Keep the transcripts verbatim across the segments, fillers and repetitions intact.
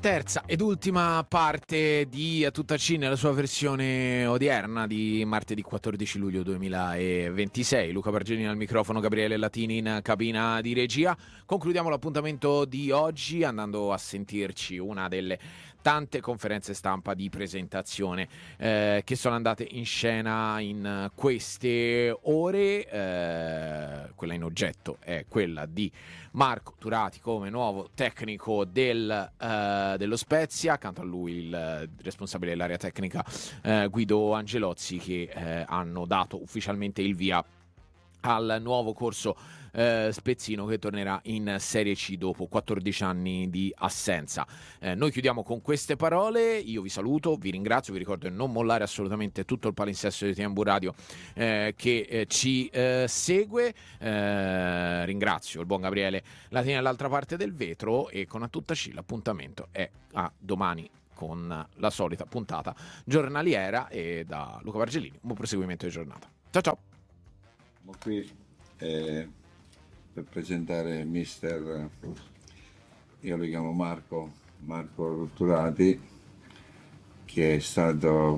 Terza ed ultima parte di A Tutta C nella sua versione odierna di martedì quattordici luglio duemilaventisei. Luca Bargelini al microfono, Gabriele Latini in cabina di regia. Concludiamo l'appuntamento di oggi andando a sentirci una delle tante conferenze stampa di presentazione eh, che sono andate in scena in queste ore. Eh, quella in oggetto è quella di Marco Turati come nuovo tecnico del, uh, dello Spezia, accanto a lui il responsabile dell'area tecnica uh, Guido Angelozzi, che uh, hanno dato ufficialmente il via al nuovo corso eh, spezzino che tornerà in Serie C dopo quattordici anni di assenza. Eh, noi chiudiamo con queste parole, io vi saluto, vi ringrazio, vi ricordo di non mollare assolutamente tutto il palinsesto di T M V Radio eh, che eh, ci eh, segue. Eh, ringrazio il buon Gabriele Latini all'altra parte del vetro e con A Tutta C l'appuntamento è a domani con la solita puntata giornaliera, e da Luca Bargelini un buon proseguimento di giornata. Ciao ciao! Siamo qui eh, per presentare mister, io lo chiamo Marco, Marco Turati, che è stato,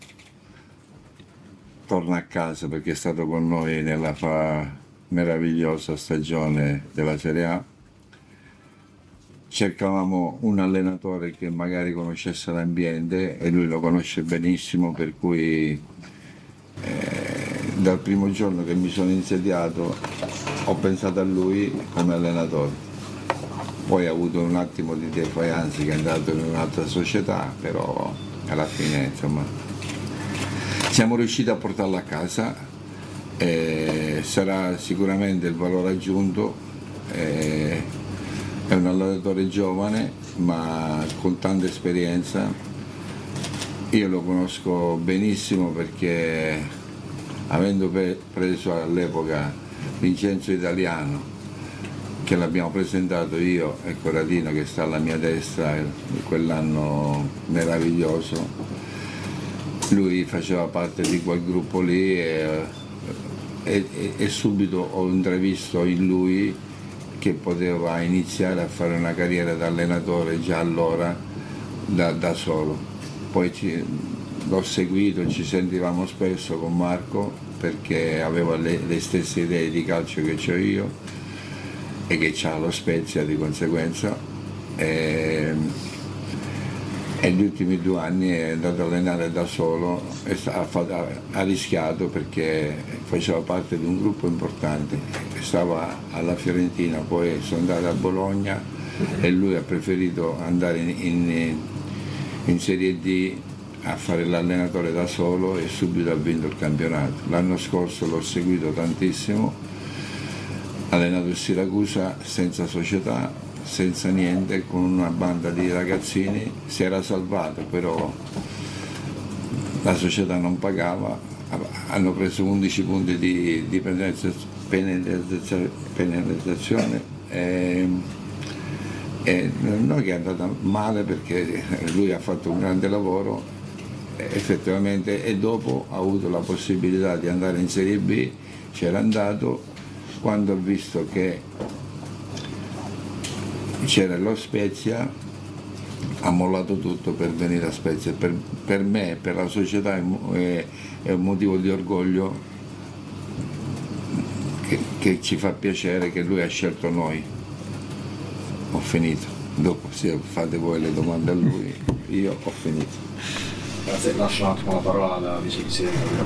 torna a casa perché è stato con noi nella fa meravigliosa stagione della Serie A. Cercavamo un allenatore che magari conoscesse l'ambiente e lui lo conosce benissimo, per cui eh, dal primo giorno che mi sono insediato ho pensato a lui come allenatore. Poi ha avuto un attimo di defiance che è andato in un'altra società, però alla fine insomma siamo riusciti a portarlo a casa. E sarà sicuramente il valore aggiunto. E è un allenatore giovane ma con tanta esperienza. Io lo conosco benissimo perché, avendo preso all'epoca Vincenzo Italiano, che l'abbiamo presentato io e Corradino che sta alla mia destra in quell'anno meraviglioso, lui faceva parte di quel gruppo lì e, e, e subito ho intravisto in lui che poteva iniziare a fare una carriera da allenatore già allora da, da solo. Poi ci, l'ho seguito, ci sentivamo spesso con Marco perché aveva le, le stesse idee di calcio che ho io e che c'ha lo Spezia di conseguenza, e, e gli ultimi due anni è andato ad allenare da solo e ha, ha, ha rischiato perché faceva parte di un gruppo importante, stava alla Fiorentina, poi sono andato a Bologna e lui ha preferito andare in, in, in Serie D a fare l'allenatore da solo e subito ha vinto il campionato. L'anno scorso l'ho seguito tantissimo, ha allenato il Siracusa senza società, senza niente, con una banda di ragazzini, si era salvato, però la società non pagava, hanno preso undici punti di, di penalizzazione, penalizzazione e, e non che è andata male perché lui ha fatto un grande lavoro effettivamente, e dopo ha avuto la possibilità di andare in Serie B, c'era andato, quando ha visto che c'era lo Spezia ha mollato tutto per venire a Spezia. Per, per me, per la società è, è un motivo di orgoglio che, che ci fa piacere che lui ha scelto noi. Ho finito, dopo sì, fate voi le domande a lui, io ho finito. Grazie, lascio un attimo la parola alla vicepresidente.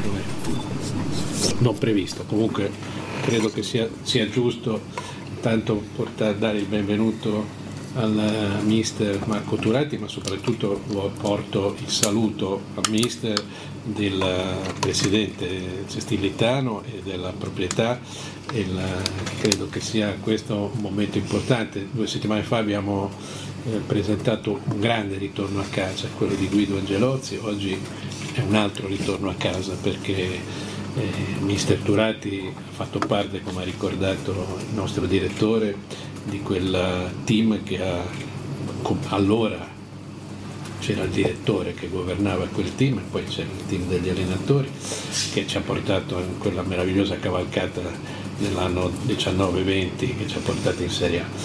Non previsto, comunque credo che sia, sia giusto tanto portare, dare il benvenuto al mister Marco Turati, ma soprattutto porto il saluto al mister, del presidente Cestillitano e della proprietà. E la, credo che sia questo un momento importante. Due settimane fa abbiamo eh, presentato un grande ritorno a casa, quello di Guido Angelozzi. Oggi è un altro ritorno a casa perché eh, mister Turati ha fatto parte, come ha ricordato il nostro direttore, di quel team che ha, allora c'era il direttore che governava quel team e poi c'era il team degli allenatori che ci ha portato in quella meravigliosa cavalcata nell'anno diciannove venti che ci ha portato in Serie A.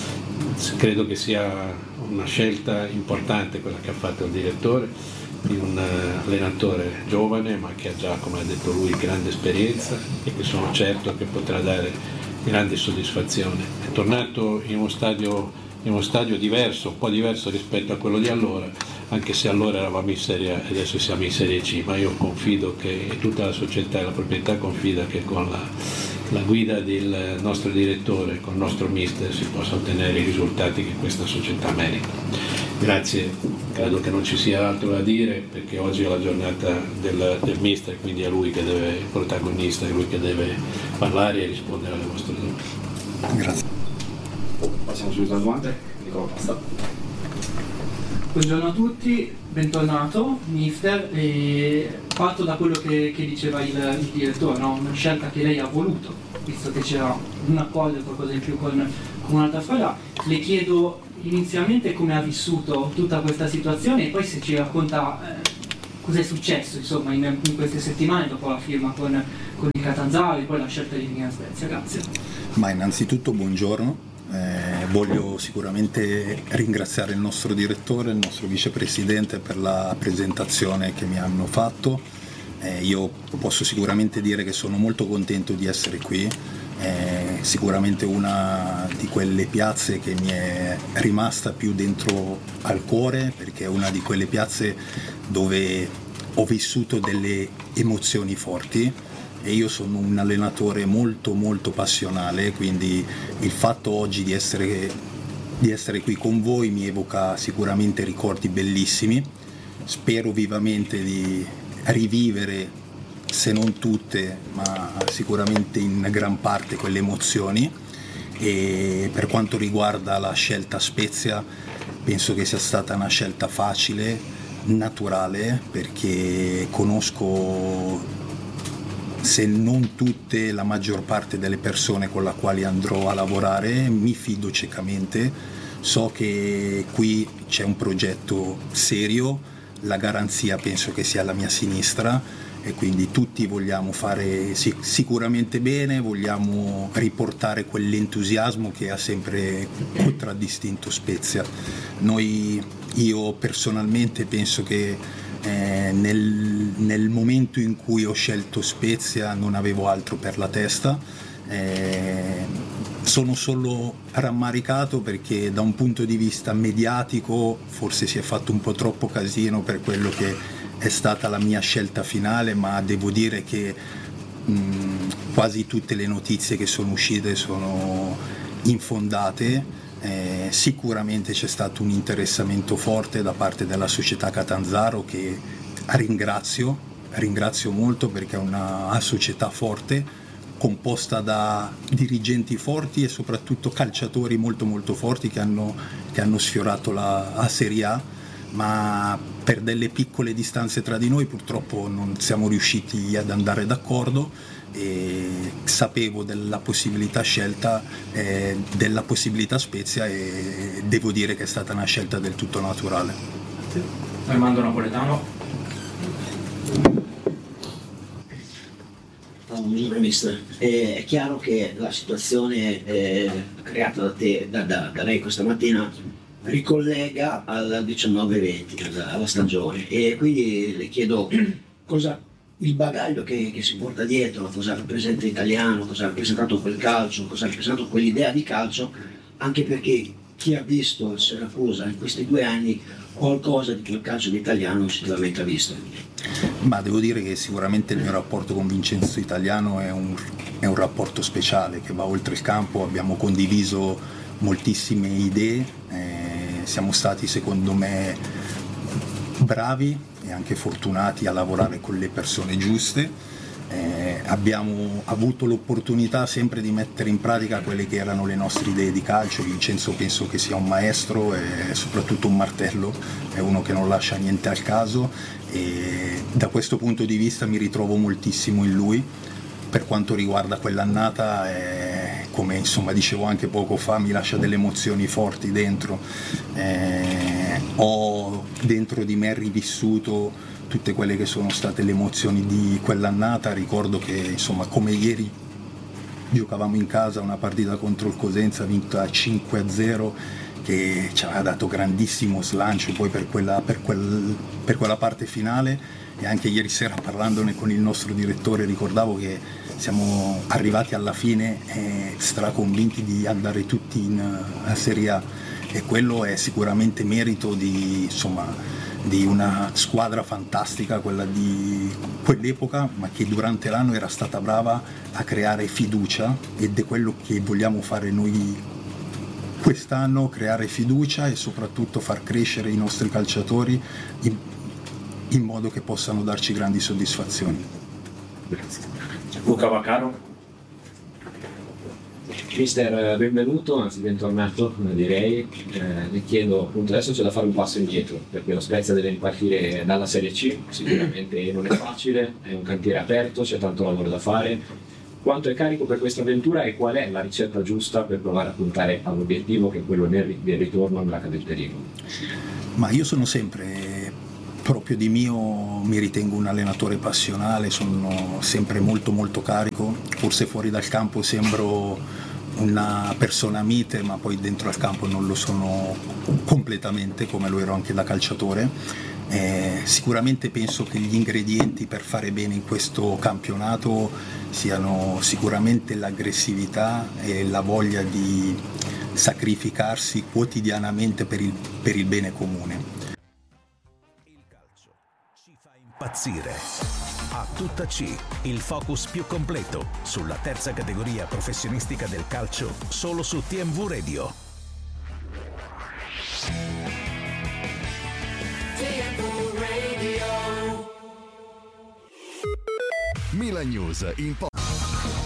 credo che sia una scelta importante quella che ha fatto il direttore, di un allenatore giovane ma che ha già, come ha detto lui, grande esperienza e che sono certo che potrà dare grande soddisfazione. È tornato in uno stadio, in uno stadio diverso, un po' diverso rispetto a quello di allora, anche se allora eravamo in Serie A e adesso siamo in Serie C, ma io confido che tutta la società e la proprietà confida che con la, la guida del nostro direttore, con il nostro mister, si possa ottenere i risultati che questa società merita. Grazie, credo che non ci sia altro da dire perché oggi è la giornata del, del mister, quindi è lui che deve, il protagonista, è lui che deve parlare e rispondere alle vostre domande. Grazie. Passiamo subito alle domande. Nicola Pasta. Buongiorno a tutti, bentornato mister. E parto da quello che, che diceva il, il direttore, no? Una scelta che lei ha voluto, visto che c'era un accordo e qualcosa in più con, con un'altra squadra. Le chiedo inizialmente come ha vissuto tutta questa situazione e poi se ci racconta eh, cos'è successo insomma in, in queste settimane dopo la firma con, con il Catanzaro e poi la scelta di venire a Svezia. Grazie. Ma innanzitutto buongiorno. Eh, voglio sicuramente ringraziare il nostro direttore, il nostro vicepresidente per la presentazione che mi hanno fatto. Eh, io posso sicuramente dire che sono molto contento di essere qui, è sicuramente una di quelle piazze che mi è rimasta più dentro al cuore perché è una di quelle piazze dove ho vissuto delle emozioni forti. E io sono un allenatore molto molto passionale, quindi il fatto oggi di essere, di essere qui con voi mi evoca sicuramente ricordi bellissimi. Spero vivamente di rivivere, se non tutte, ma sicuramente in gran parte quelle emozioni. E per quanto riguarda la scelta Spezia, penso che sia stata una scelta facile, naturale, perché conosco, se non tutte, la maggior parte delle persone con le quali andrò a lavorare, mi fido ciecamente, so che qui c'è un progetto serio, la garanzia penso che sia alla mia sinistra e quindi tutti vogliamo fare sicuramente bene, vogliamo riportare quell'entusiasmo che ha sempre contraddistinto Spezia. Noi, io personalmente penso che Eh, nel, nel momento in cui ho scelto Spezia non avevo altro per la testa, eh, sono solo rammaricato perché da un punto di vista mediatico forse si è fatto un po' troppo casino per quello che è stata la mia scelta finale, ma devo dire che mh, quasi tutte le notizie che sono uscite sono infondate. Eh, sicuramente c'è stato un interessamento forte da parte della società Catanzaro che ringrazio, ringrazio molto perché è una società forte, composta da dirigenti forti e soprattutto calciatori molto molto forti che hanno, che hanno sfiorato la, la Serie A, ma per delle piccole distanze tra di noi purtroppo non siamo riusciti ad andare d'accordo. E sapevo della possibilità scelta eh, della possibilità Spezia e devo dire che è stata una scelta del tutto naturale. Armando Napoletano. Buongiorno mister, eh, è chiaro che la situazione eh, creata da, te, da, da, da lei questa mattina ricollega al diciannove venti, alla stagione, e quindi le chiedo cosa il bagaglio che, che si porta dietro, cosa rappresenta Italiano, cosa ha rappresentato quel calcio, cosa ha rappresentato quell'idea di calcio, anche perché chi ha visto il Siracusa in questi due anni qualcosa di quel calcio di Italiano sicuramente ha visto. Ma devo dire che sicuramente il mio rapporto con Vincenzo Italiano è un, è un rapporto speciale che va oltre il campo, abbiamo condiviso moltissime idee, eh, siamo stati secondo me bravi e anche fortunati a lavorare con le persone giuste, eh, abbiamo avuto l'opportunità sempre di mettere in pratica quelle che erano le nostre idee di calcio. Vincenzo penso che sia un maestro e soprattutto un martello, è uno che non lascia niente al caso e da questo punto di vista mi ritrovo moltissimo in lui. Per quanto riguarda quell'annata, eh, come insomma dicevo anche poco fa, mi lascia delle emozioni forti dentro, eh, ho dentro di me rivissuto tutte quelle che sono state le emozioni di quell'annata. Ricordo che insomma come ieri giocavamo in casa una partita contro il Cosenza vinta cinque a zero, che ci aveva dato grandissimo slancio poi per quella, per quel, per quella parte finale. E anche ieri sera, parlandone con il nostro direttore, ricordavo che siamo arrivati alla fine eh, straconvinti di andare tutti in uh, Serie A, e quello è sicuramente merito di, insomma, di una squadra fantastica, quella di quell'epoca, ma che durante l'anno era stata brava a creare fiducia, ed è quello che vogliamo fare noi quest'anno, creare fiducia e soprattutto far crescere i nostri calciatori in, in modo che possano darci grandi soddisfazioni. Grazie. Luca Vaccaro. Mister, benvenuto, anzi bentornato direi. Eh, le chiedo, appunto, adesso c'è da fare un passo indietro, perché lo Spezia deve ripartire dalla Serie C, sicuramente non è facile, è un cantiere aperto, c'è tanto lavoro da fare. Quanto è carico per questa avventura e qual è la ricetta giusta per provare a puntare all'obiettivo, che è quello del ritorno alla cadenterino? Ma io sono sempre, proprio di mio, mi ritengo un allenatore passionale, sono sempre molto molto carico, forse fuori dal campo sembro una persona mite, ma poi dentro al campo non lo sono completamente, come lo ero anche da calciatore. Eh, sicuramente penso che gli ingredienti per fare bene in questo campionato siano sicuramente l'aggressività e la voglia di sacrificarsi quotidianamente per il, per il bene comune. Il calcio ci fa impazzire. A tutta C, il focus più completo sulla terza categoria professionistica del calcio, solo su T M V Radio. Milan News in